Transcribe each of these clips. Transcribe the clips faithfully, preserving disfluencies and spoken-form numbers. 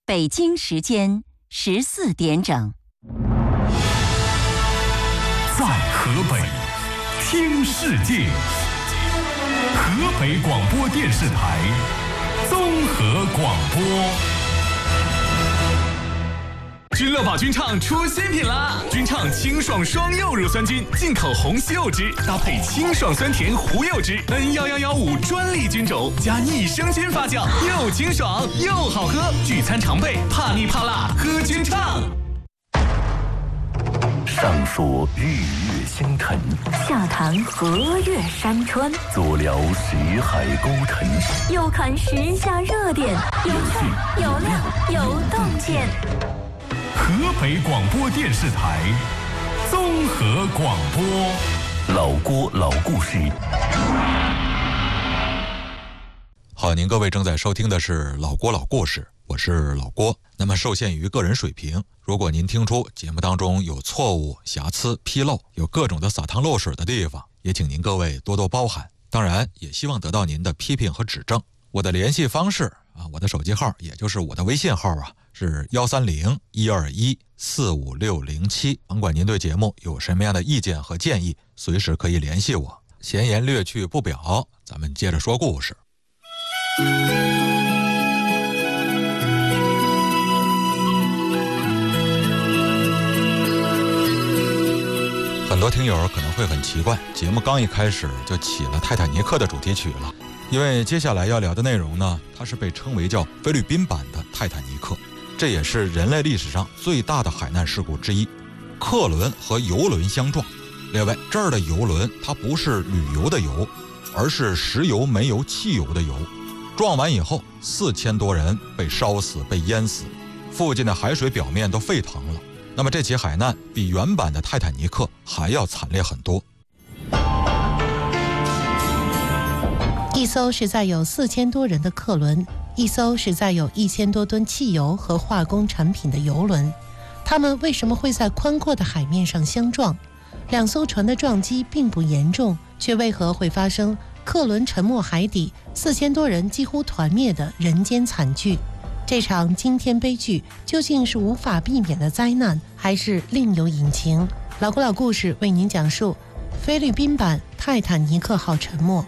北京时间十四点整。 在河北听世界，河北广播电视台综合广播。君乐宝君畅出新品啦！君畅清爽双柚乳酸菌，进口红西柚汁，搭配清爽酸甜胡柚汁 N 一一一五专利菌种，加益生菌发酵，又清爽又好喝。聚餐常备，怕腻怕辣，喝君畅。 上说日月星辰， 下谈河岳山川， 左聊识海沟腾， 右看时下热点，有趣有料有洞见。 河北广播电视台综合广播， 老郭老故事。 好，您各位正在收听的是老郭老故事，我是老郭。那么受限于个人水平，如果您听出节目当中有错误、瑕疵、纰漏，有各种的洒汤漏水的地方，也请您各位多多包涵。当然也希望得到您的批评和指正。我的联系方式啊，我的手机号也就是我的微信号啊，是幺三零一二一四五六零七。甭管您对节目有什么样的意见和建议，随时可以联系我。闲言略去不表，咱们接着说故事。很多听友可能会很奇怪，节目刚一开始就起了泰坦尼克的主题曲了，因为接下来要聊的内容呢，它是被称为叫菲律宾版的泰坦尼克，这也是人类历史上最大的海难事故之一。客轮和油轮相撞，列位，这儿的油轮它不是旅游的油，而是石油、煤油、汽油的油。撞完以后，四千多人被烧死、被淹死，附近的海水表面都沸腾了。那么这起海难比原版的泰坦尼克还要惨烈很多。 一艘是载有四千多人的客轮，一艘是载有一千多吨汽油和化工产品的油轮，它们为什么会在宽阔的海面上相撞？两艘船的撞击并不严重，却为何会发生客轮沉没海底，四千多人几乎团灭的人间惨剧？这场惊天悲剧究竟是无法避免的灾难，还是另有隐情？老郭老故事为您讲述菲律宾版泰坦尼克号沉没。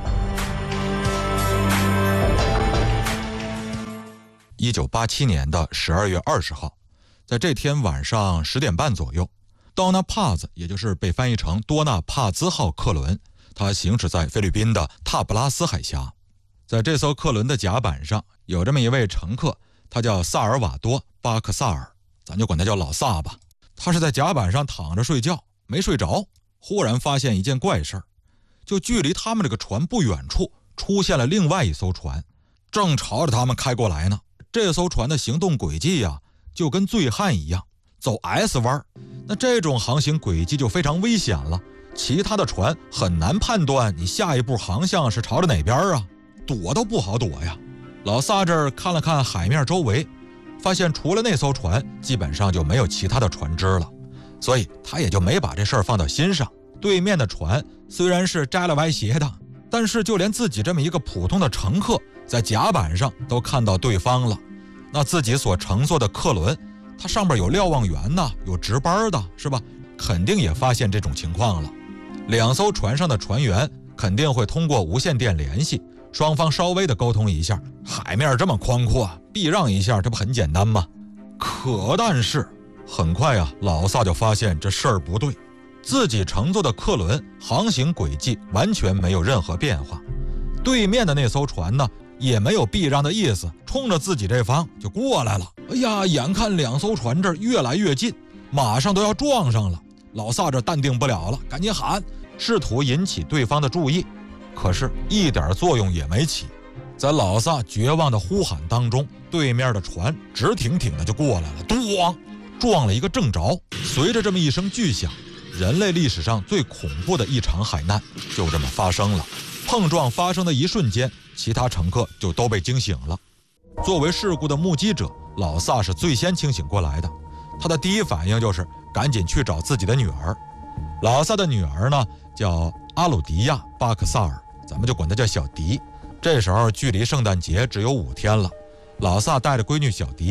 一九八七年的十二月二十号，在这天晚上十点半左右，多纳帕兹，也就是被翻译成多纳帕兹号客轮，它行驶在菲律宾的塔布拉斯海峡。在这艘客轮的甲板上，有这么一位乘客，他叫萨尔瓦多·巴克萨尔，咱就管他叫老萨吧。他是在甲板上躺着睡觉，没睡着，忽然发现一件怪事儿，就距离他们这个船不远处出现了另外一艘船，正朝着他们开过来呢。这艘船的行动轨迹呀、啊，就跟醉汉一样，走 S 弯。那这种航行轨迹就非常危险了，其他的船很难判断你下一步航向是朝着哪边啊，躲都不好躲呀。老萨这儿看了看海面周围，发现除了那艘船，基本上就没有其他的船只了，所以他也就没把这事儿放到心上。对面的船虽然是摘了歪斜的，但是就连自己这么一个普通的乘客，在甲板上都看到对方了。那自己所乘坐的客轮，它上面有瞭望员呐，有值班的，是吧？肯定也发现这种情况了。两艘船上的船员肯定会通过无线电联系，双方稍微的沟通一下，海面这么宽阔，避让一下，这不很简单吗？可但是很快啊，老萨就发现这事儿不对，自己乘坐的客轮航行轨迹完全没有任何变化，对面的那艘船呢也没有避让的意思，冲着自己这方就过来了。哎呀，眼看两艘船这越来越近，马上都要撞上了。老萨这淡定不了了，赶紧喊，试图引起对方的注意，可是一点作用也没起。在老萨绝望的呼喊当中，对面的船直挺挺的就过来了，咣，撞了一个正着。随着这么一声巨响，人类历史上最恐怖的一场海难就这么发生了。碰撞发生的一瞬间，其他乘客就都被惊醒了。作为事故的目击者，老萨是最先清醒过来的，他的第一反应就是赶紧去找自己的女儿。老萨的女儿呢叫阿鲁迪亚·巴克萨尔，咱们就管她叫小迪。这时候距离圣诞节只有五天了，老萨带着闺女小迪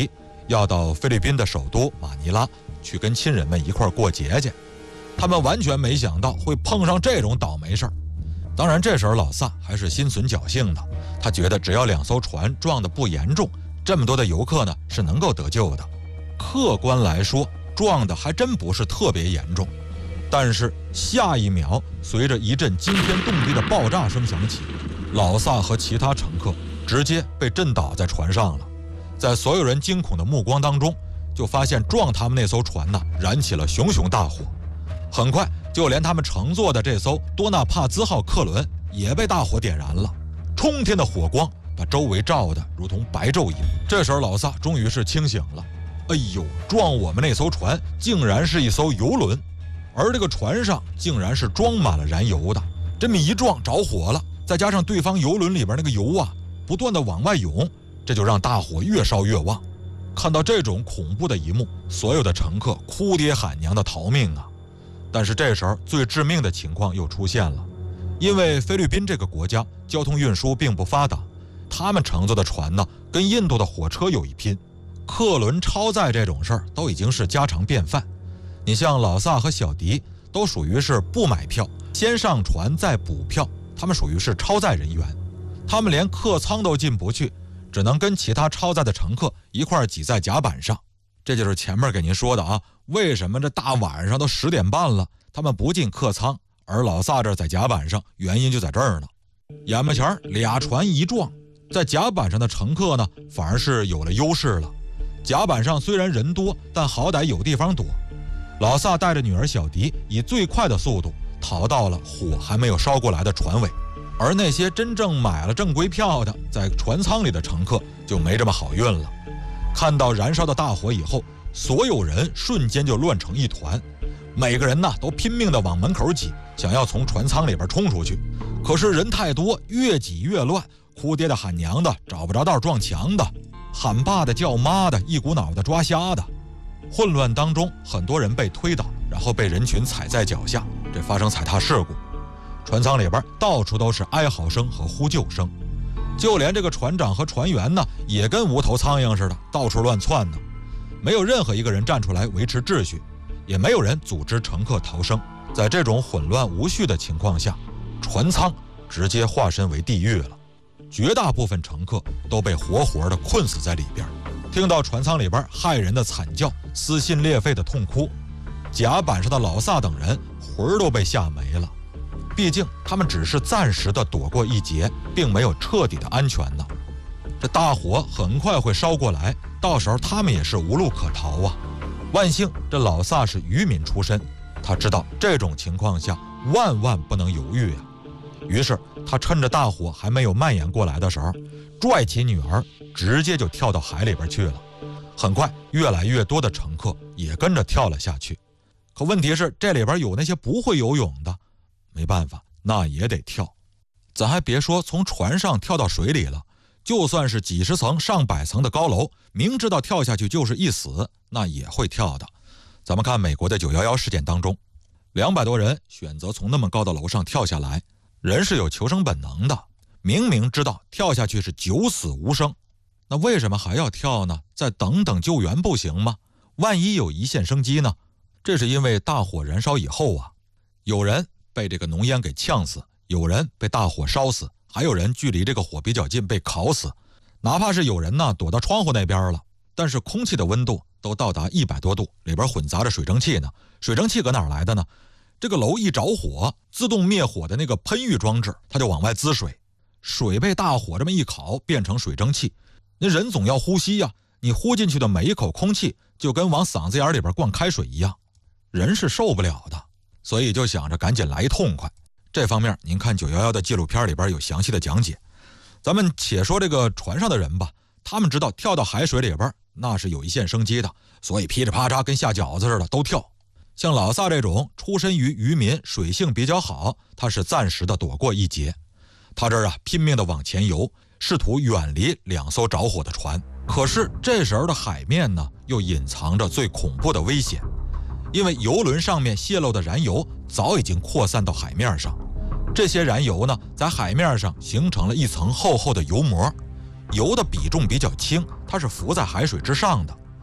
要到菲律宾的首都马尼拉去跟亲人们一块过节去。他们完全没想到会碰上这种倒霉事儿。当然这时候老萨还是心存侥幸的，他觉得只要两艘船撞得不严重，这么多的游客呢是能够得救的。客观来说，撞的还真不是特别严重。但是下一秒，随着一阵惊天动地的爆炸声响起，老萨和其他乘客直接被震倒在船上了。在所有人惊恐的目光当中，就发现撞他们那艘船呢燃起了熊熊大火。很快就连他们乘坐的这艘多纳帕兹号客轮也被大火点燃了，冲天的火光把周围照得如同白昼一样。这时候老萨终于是清醒了，哎呦，撞我们那艘船竟然是一艘游轮，而这个船上竟然是装满了燃油的。这么一撞着火了，再加上对方游轮里边那个油啊不断的往外涌，这就让大火越烧越旺。看到这种恐怖的一幕，所有的乘客哭爹喊娘的逃命啊！但是这时候最致命的情况又出现了，因为菲律宾这个国家交通运输并不发达，他们乘坐的船呢跟印度的火车有一拼，客轮超载这种事儿都已经是家常便饭。你像老萨和小迪都属于是不买票，先上船再补票，他们属于是超载人员，他们连客舱都进不去，只能跟其他超载的乘客一块挤在甲板上。这就是前面给您说的啊，为什么这大晚上都十点半了，他们不进客舱，而老萨这在甲板上，原因就在这儿呢。眼巴前俩船一撞，在甲板上的乘客呢反而是有了优势了。甲板上虽然人多，但好歹有地方躲。老萨带着女儿小迪以最快的速度逃到了火还没有烧过来的船尾，而那些真正买了正规票的在船舱里的乘客就没这么好运了。看到燃烧的大火以后，所有人瞬间就乱成一团，每个人呢都拼命地往门口挤，想要从船舱里边冲出去。可是人太多，越挤越乱，哭爹的喊娘的，找不着道撞墙的，喊爸的叫妈的，一股脑的抓瞎的。混乱当中，很多人被推倒，然后被人群踩在脚下，这发生踩踏事故。船舱里边到处都是哀嚎声和呼救声，就连这个船长和船员呢也跟无头苍蝇似的到处乱窜呢。没有任何一个人站出来维持秩序，也没有人组织乘客逃生。在这种混乱无序的情况下，船舱直接化身为地狱了，绝大部分乘客都被活活的困死在里边。听到船舱里边骇人的惨叫，撕心裂肺的痛哭，甲板上的老萨等人魂儿都被吓没了。毕竟他们只是暂时的躲过一劫，并没有彻底的安全呢。这大火很快会烧过来，到时候他们也是无路可逃啊。万幸这老萨是渔民出身，他知道这种情况下万万不能犹豫啊。于是他趁着大火还没有蔓延过来的时候，拽起女儿直接就跳到海里边去了。很快越来越多的乘客也跟着跳了下去。可问题是这里边有那些不会游泳的，没办法，那也得跳。咱还别说从船上跳到水里了，就算是几十层上百层的高楼，明知道跳下去就是一死，那也会跳的。咱们看美国的九一一事件当中，两百多人选择从那么高的楼上跳下来，人是有求生本能的，明明知道跳下去是九死无生，那为什么还要跳呢？再等等救援不行吗？万一有一线生机呢？这是因为大火燃烧以后啊，有人被这个浓烟给呛死，有人被大火烧死，还有人距离这个火比较近被烤死。哪怕是有人呢躲到窗户那边了，但是空气的温度都到达一百多度，里边混杂着水蒸气呢。水蒸气搁哪儿来的呢？这个楼一着火，自动灭火的那个喷浴装置它就往外滋水，水被大火这么一烤变成水蒸气，那人总要呼吸呀、啊，你呼进去的每一口空气就跟往嗓子眼里边灌开水一样，人是受不了的。所以就想着赶紧来一痛快。这方面您看九一一的纪录片里边有详细的讲解。咱们且说这个船上的人吧，他们知道跳到海水里边那是有一线生机的，所以噼里啪嚓跟下饺子似的都跳。像老萨这种出身于渔民，水性比较好，他是暂时的躲过一劫。他这儿啊拼命的往前游，试图远离两艘着火的船。可是这时候的海面呢，又隐藏着最恐怖的危险，因为油轮上面泄漏的燃油早已经扩散到海面上。这些燃油呢，在海面上形成了一层厚厚的油膜，油的比重比较轻，它是浮在海水之上的。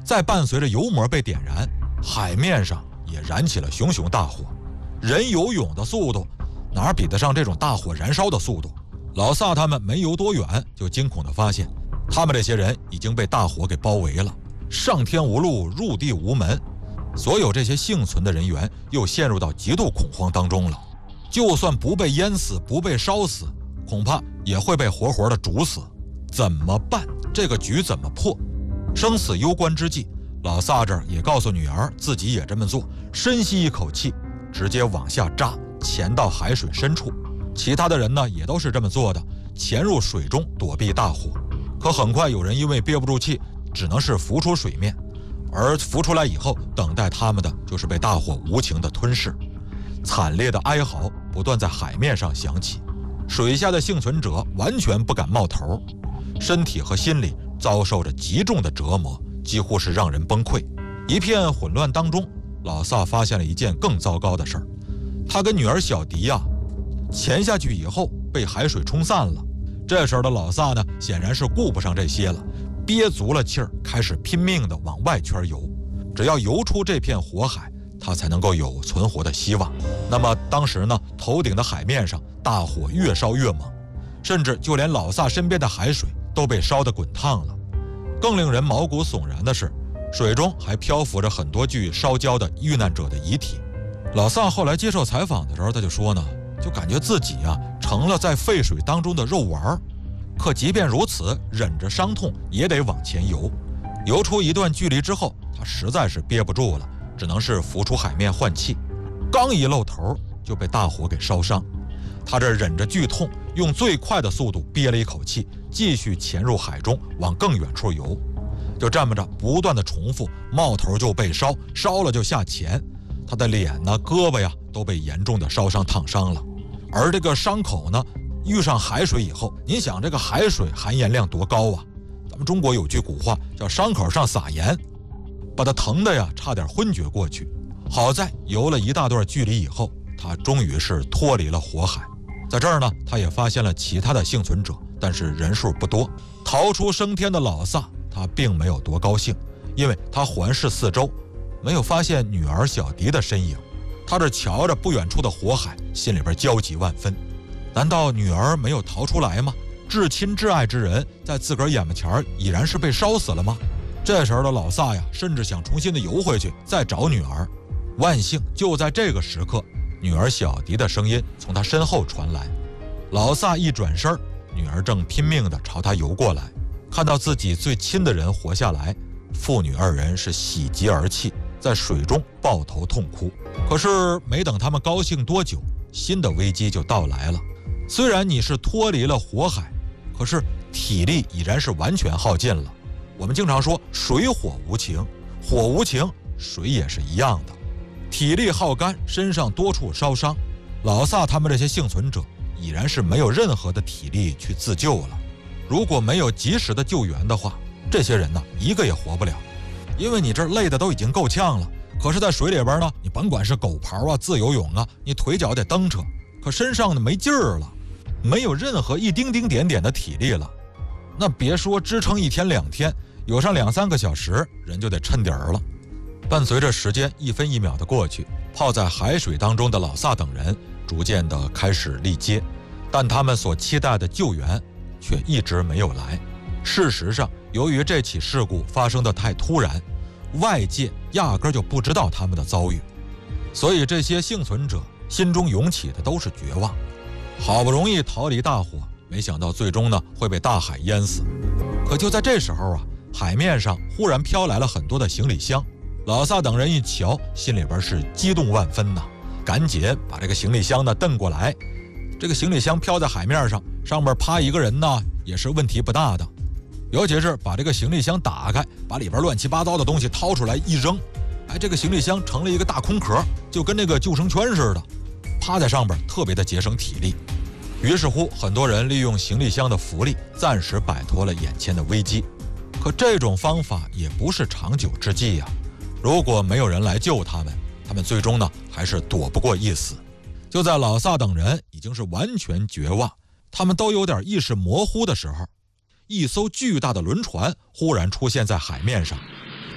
再伴随着油膜被点燃，海面上也燃起了熊熊大火。人游泳的速度哪比得上这种大火燃烧的速度？老萨他们没游多远，就惊恐地发现，他们这些人已经被大火给包围了，上天无路，入地无门。所有这些幸存的人员又陷入到极度恐慌当中了。就算不被淹死，不被烧死，恐怕也会被活活的煮死。怎么办？这个局怎么破？生死攸关之际，老萨这儿也告诉女儿自己也这么做，深吸一口气，直接往下扎，潜到海水深处。其他的人呢，也都是这么做的，潜入水中躲避大火。可很快有人因为憋不住气，只能是浮出水面，而浮出来以后，等待他们的就是被大火无情的吞噬。惨烈的哀嚎不断在海面上响起，水下的幸存者完全不敢冒头，身体和心理遭受着极重的折磨，几乎是让人崩溃。一片混乱当中，老萨发现了一件更糟糕的事儿，他跟女儿小迪呀、啊，潜下去以后被海水冲散了。这时候的老萨呢，显然是顾不上这些了，憋足了气儿，开始拼命地往外圈游。只要游出这片火海，他才能够有存活的希望。那么当时呢，头顶的海面上大火越烧越猛，甚至就连老萨身边的海水都被烧得滚烫了。更令人毛骨悚然的是，水中还漂浮着很多具烧焦的遇难者的遗体。老萨后来接受采访的时候，他就说呢，就感觉自己啊成了在沸水当中的肉丸，可即便如此，忍着伤痛也得往前游。游出一段距离之后，他实在是憋不住了，只能是浮出海面换气。刚一露头就被大火给烧伤，他这忍着剧痛，用最快的速度憋了一口气，继续潜入海中，往更远处游。就这么着不断的重复，冒头就被烧，烧了就下潜。他的脸呢、胳膊呀都被严重的烧伤烫伤了。而这个伤口呢，遇上海水以后，您想这个海水含盐量多高啊？咱们中国有句古话叫伤口上撒盐，把他疼的呀差点昏厥过去。好在游了一大段距离以后，他终于是脱离了火海。在这儿呢，他也发现了其他的幸存者，但是人数不多。逃出升天的老萨，他并没有多高兴，因为他环视四周，没有发现女儿小迪的身影。他这瞧着不远处的火海，心里边焦急万分。难道女儿没有逃出来吗？至亲至爱之人在自个儿眼巴前已然是被烧死了吗？这时候的老萨呀，甚至想重新的游回去再找女儿。万幸就在这个时刻，女儿小迪的声音从他身后传来。老萨一转身，女儿正拼命地朝他游过来。看到自己最亲的人活下来，父女二人是喜极而泣，在水中抱头痛哭。可是没等他们高兴多久，新的危机就到来了。虽然你是脱离了火海，可是体力已然是完全耗尽了。我们经常说水火无情，火无情，水也是一样的。体力耗干，身上多处烧伤，老萨他们这些幸存者已然是没有任何的体力去自救了。如果没有及时的救援的话，这些人呢一个也活不了。因为你这累的都已经够呛了，可是在水里边呢，你甭管是狗刨啊、自由泳啊，你腿脚得蹬扯，可身上呢没劲儿了，没有任何一丁丁点点的体力了。那别说支撑一天两天，有上两三个小时，人就得抻底儿了。伴随着时间一分一秒的过去，泡在海水当中的老萨等人逐渐的开始力竭，但他们所期待的救援却一直没有来。事实上，由于这起事故发生的太突然，外界压根就不知道他们的遭遇，所以这些幸存者心中涌起的都是绝望。好不容易逃离大火，没想到最终呢会被大海淹死。可就在这时候啊，海面上忽然飘来了很多的行李箱。老萨等人一瞧，心里边是激动万分呐，赶紧把这个行李箱呢蹬过来。这个行李箱飘在海面上，上面趴一个人呢也是问题不大的。尤其是把这个行李箱打开，把里边乱七八糟的东西掏出来一扔，哎，这个行李箱成了一个大空壳，就跟那个救生圈似的，趴在上边特别的节省体力。于是乎，很多人利用行李箱的浮力，暂时摆脱了眼前的危机。可这种方法也不是长久之计呀、啊。如果没有人来救他们，他们最终呢还是躲不过一死。就在老萨等人已经是完全绝望，他们都有点意识模糊的时候，一艘巨大的轮船忽然出现在海面上，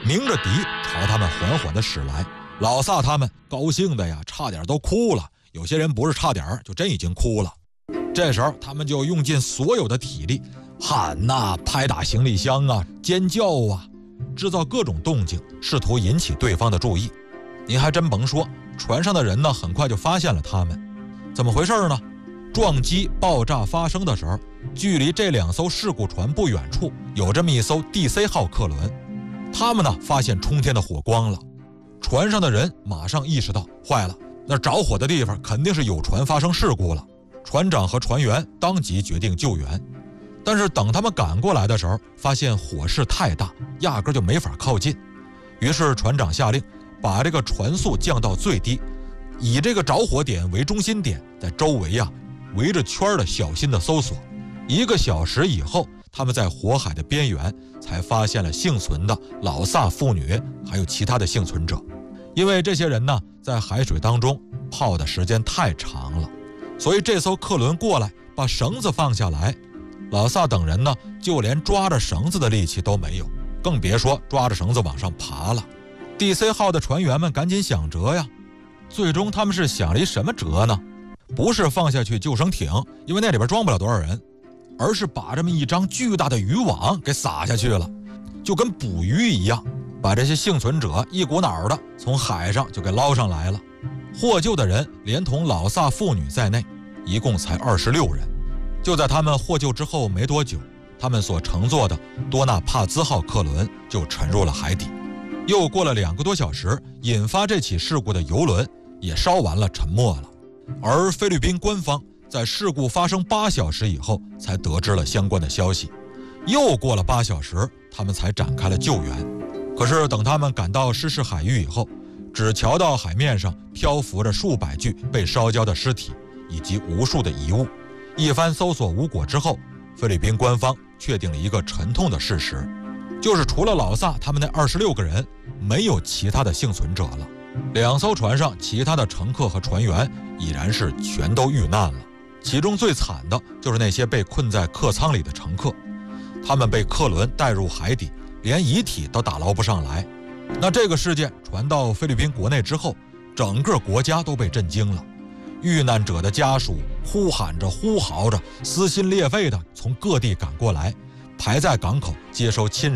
鸣着笛朝他们缓缓地驶来。老萨他们高兴的呀，差点都哭了，有些人不是差点，就真已经哭了。这时候他们就用尽所有的体力，喊呐、拍打行李箱啊，尖叫啊，制造各种动静，试图引起对方的注意。您还真甭说，船上的人呢，很快就发现了他们。怎么回事呢？撞击爆炸发生的时候，距离这两艘事故船不远处有这么一艘 D C 号客轮，他们呢发现冲天的火光了。船上的人马上意识到，坏了，那着火的地方肯定是有船发生事故了。船长和船员当即决定救援，但是等他们赶过来的时候，发现火势太大，压根就没法靠近。于是船长下令把这个船速降到最低，以这个着火点为中心点，在周围啊围着圈的小心的搜索。一个小时以后，他们在火海的边缘才发现了幸存的老萨妇女，还有其他的幸存者。因为这些人呢，在海水当中泡的时间太长了，所以这艘客轮过来把绳子放下来，老萨等人呢，就连抓着绳子的力气都没有，更别说抓着绳子往上爬了。D C 号的船员们赶紧想辙呀，最终他们是想了一什么辙呢？不是放下去救生艇，因为那里边装不了多少人，而是把这么一张巨大的渔网给撒下去了，就跟捕鱼一样，把这些幸存者一股脑的从海上就给捞上来了。获救的人连同老萨妇女在内，一共才二十六人。就在他们获救之后没多久，他们所乘坐的多纳帕兹号客轮就沉入了海底。又过了两个多小时，引发这起事故的油轮也烧完了，沉没了。而菲律宾官方在事故发生八小时以后才得知了相关的消息。又过了八小时，他们才展开了救援。可是等他们赶到失事海域以后，只瞧到海面上漂浮着数百具被烧焦的尸体以及无数的遗物。一番搜索无果之后，菲律宾官方确定了一个沉痛的事实，就是除了老萨他们那二十六个人，没有其他的幸存者了。两艘船上其他的乘客和船员已然是全都遇难了，其中最惨的就是那些被困在客舱里的乘客，他们被客轮带入海底，连遗体都打捞不上来。那这个事件传到菲律宾国内之后，整个国家都被震惊了。遇难者的家属呼喊着呼嚎着，撕心裂肺的从各地赶过来，排在港口接收亲人